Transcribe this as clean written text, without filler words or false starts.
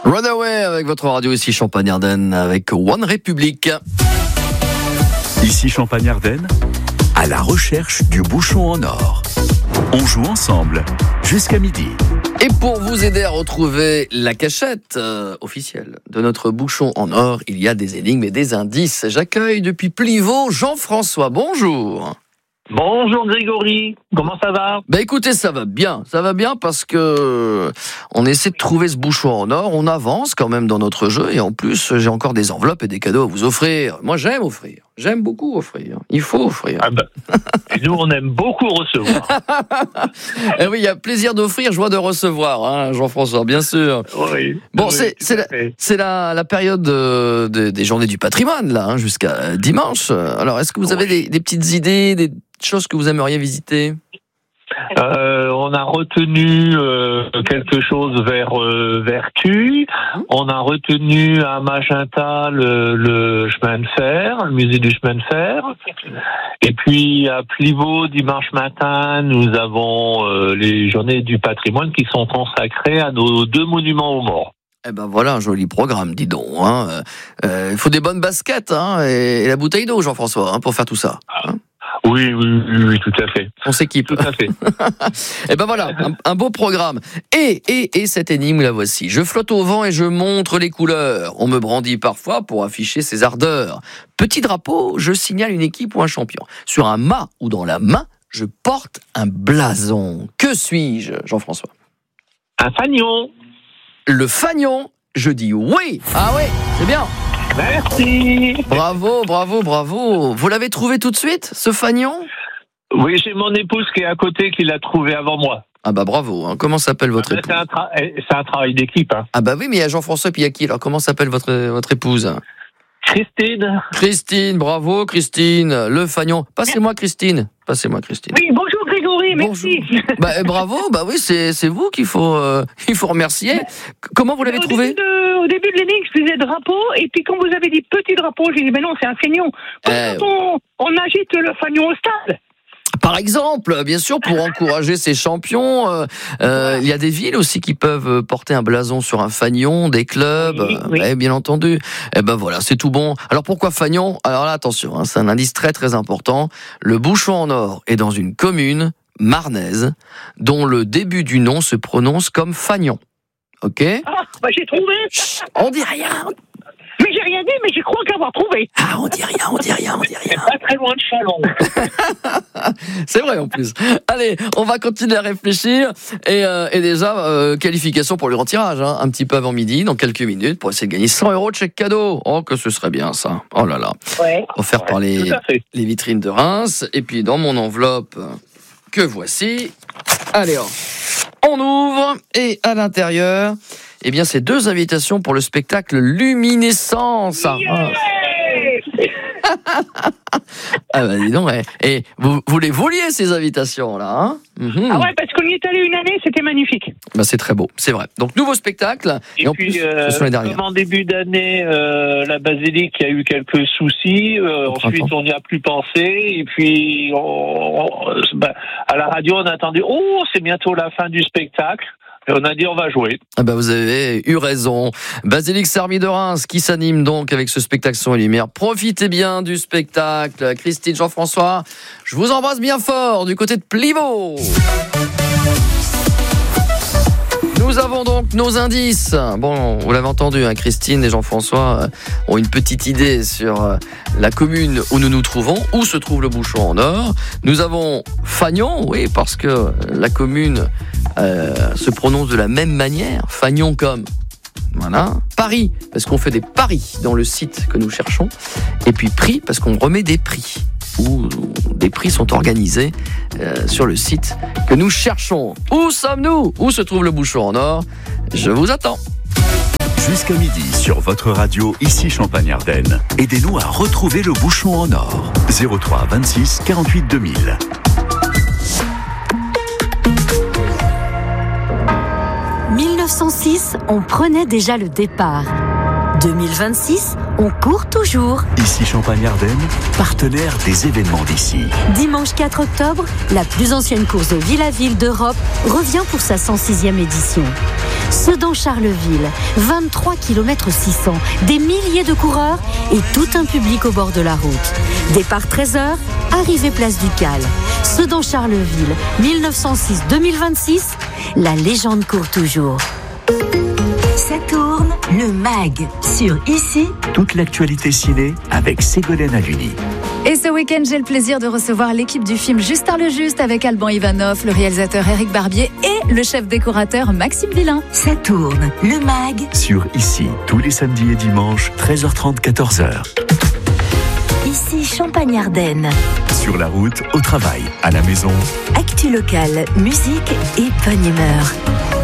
Runaway avec votre radio ici Champagne-Ardenne avec One Republic. Ici Champagne-Ardenne, à la recherche du bouchon en or. On joue ensemble jusqu'à midi. Et pour vous aider à retrouver la cachette officielle de notre bouchon en or, il y a des énigmes et des indices. J'accueille depuis Plivaux Jean-François. Bonjour. Bonjour Grégory, comment ça va ? Écoutez, ça va bien parce que on essaie de trouver ce bouchon en or, on avance quand même dans notre jeu et en plus j'ai encore des enveloppes et des cadeaux à vous offrir. Moi j'aime beaucoup offrir, il faut offrir. Et nous on aime beaucoup recevoir. Et oui, il y a plaisir d'offrir, joie de recevoir, hein, Jean-François, bien sûr. Oui. Bon, oui, c'est la période des journées du patrimoine là, hein, jusqu'à dimanche. Alors est-ce que vous avez des petites idées, des choses que vous aimeriez visiter ? On a retenu quelque chose vers Vertu. On a retenu à Magenta le chemin de fer, le musée du chemin de fer. Et puis à Plivaux, dimanche matin, nous avons les journées du patrimoine qui sont consacrées à nos 2 monuments aux morts. Eh ben voilà un joli programme, dis donc. Hein. Il faut des bonnes baskets et la bouteille d'eau, Jean-François, hein, pour faire tout ça. Hein. Oui, tout à fait. On s'équipe. Tout à fait. Et ben voilà, un beau programme. Et cette énigme, la voici. Je flotte au vent et je montre les couleurs. On me brandit parfois pour afficher ses ardeurs. Petit drapeau, je signale une équipe ou un champion. Sur un mât ou dans la main, je porte un blason. Que suis-je, Jean-François ? Un fanion. Le fanion, je dis oui. Ah oui, c'est bien. Merci. Bravo. Vous l'avez trouvé tout de suite, ce fanion ? Oui, j'ai mon épouse qui est à côté qui l'a trouvé avant moi. Ah bah bravo, hein. Comment s'appelle votre épouse ? C'est un travail d'équipe. Hein. Ah bah oui, mais il y a Jean-François puis il y a qui ? Alors comment s'appelle votre épouse ? Christine, bravo Christine, le fanion. Passez-moi Christine. Oui, bonjour Grégory, merci. Bravo, oui, c'est vous qu'il faut remercier. Comment vous l'avez trouvé ? Au début de l'énigme, je faisais drapeau, et puis quand vous avez dit petit drapeau, j'ai dit, mais non, c'est un fanion. Quand on agite le fanion au stade. Par exemple, bien sûr, pour encourager ces champions, il y a des villes aussi qui peuvent porter un blason sur un fanion, des clubs, oui. Bien entendu. Et ben voilà, c'est tout bon. Alors pourquoi fanion ? Alors là, attention, hein, c'est un indice très très important. Le bouchon en or est dans une commune marnaise dont le début du nom se prononce comme Fagnon. Ok ? J'ai trouvé. Chut, on dit rien. Mais j'ai rien dit, mais je crois l'avoir trouvé. Ah, on dit rien. C'est pas très loin de Chalon. C'est vrai en plus. Allez, on va continuer à réfléchir et déjà qualification pour le grand tirage, hein, un petit peu avant midi, dans quelques minutes, pour essayer de gagner 100 € de chèque cadeau. Oh, que ce serait bien ça. Oh là là. Ouais. Offert par les vitrines de Reims. Et puis dans mon enveloppe que voici. Allez, on ouvre et à l'intérieur, eh bien, c'est 2 invitations pour le spectacle Luminescence. Yeah. Ah bah dis donc, ouais. Et vous les vouliez ces invitations-là, hein ? Ah ouais, parce qu'on y est allé une année, c'était magnifique. Bah c'est très beau, c'est vrai. Donc nouveau spectacle. Et en puis, plus, ce sont les dernières. comme en début d'année, la basilique a eu quelques soucis. Ensuite, on n'y a plus pensé. Et puis, à la radio, on attendait. Oh, c'est bientôt la fin du spectacle. Et on a dit on va jouer. Ah bah vous avez eu raison. Basilique Sarmi de Reims qui s'anime donc avec ce spectacle Son et Lumière. Profitez bien du spectacle. Christine, Jean-François, je vous embrasse bien fort du côté de Plivaux. Nous avons donc nos indices. Bon, vous l'avez entendu, hein, Christine et Jean-François ont une petite idée sur la commune où nous nous trouvons, où se trouve le bouchon en or. Nous avons Fagnon, oui, parce que la commune se prononce de la même manière. Fagnon comme... Voilà. Paris, parce qu'on fait des paris dans le site que nous cherchons. Et puis prix, parce qu'on remet des prix. Où des prix sont organisés sur le site que nous cherchons. Où sommes-nous ? Où se trouve le bouchon en or ? Je vous attends. Jusqu'à midi sur votre radio, ici Champagne-Ardenne. Aidez-nous à retrouver le bouchon en or. 03 26 48 2000. 1906, on prenait déjà le départ. 2026, on court toujours. Ici Champagne-Ardenne, partenaire des événements d'ici. Dimanche 4 octobre, la plus ancienne course de ville à ville d'Europe revient pour sa 106e édition. Sedan-Charleville, 23 km 600, des milliers de coureurs et tout un public au bord de la route. Départ 13h, arrivée place du Cal. Sedan-Charleville, 1906-2026, la légende court toujours. Ça tourne, le MAG, sur Ici. Toute l'actualité ciné avec Ségolène Aluni. Et ce week-end, j'ai le plaisir de recevoir l'équipe du film Justin le Juste avec Alban Ivanov, le réalisateur Éric Barbier et le chef décorateur Maxime Villain. Ça tourne, le MAG. Sur Ici, tous les samedis et dimanches, 13h30, 14h. Ici Champagne-Ardenne. Sur la route, au travail, à la maison. Actu locale, musique et bonne humeur.